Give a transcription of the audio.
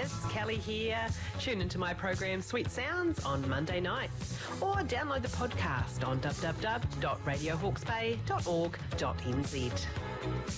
it's Kelly here. Tune into my program Sweet Sounds on Monday nights or download the podcast on www.radiohawksbay.org.nz.